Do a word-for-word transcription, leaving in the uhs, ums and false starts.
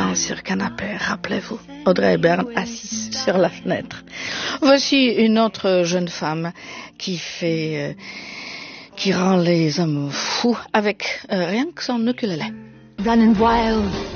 main sur canapé, rappelez-vous. Audrey Hepburn assise sur la fenêtre. Voici une autre jeune femme qui fait, euh, qui rend les hommes fous avec euh, rien que son ukulélé. Running wild